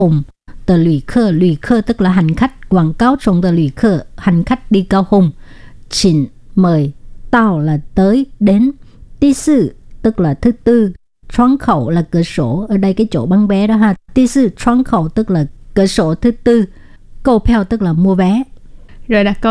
Hùng tờ lủy khơ tức là hành khách, quảng cáo trong tờ lủy khơ, hành khách đi Cao Hùng. Xin mời, tao là tới, đến. Tí sư tức là thứ tư,窗口là cửa sổ, ở đây cái chỗ bán vé đó ha. Tí sư窗口tức là cửa sổ thứ tư,购票tức là mua vé. Rồi đặt câu